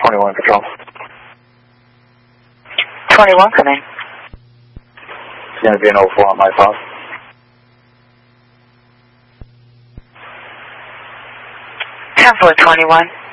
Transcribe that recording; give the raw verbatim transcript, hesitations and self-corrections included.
twenty-one Control. twenty-one, come in. It's going to be an oh four on my phone. ten four twenty-one.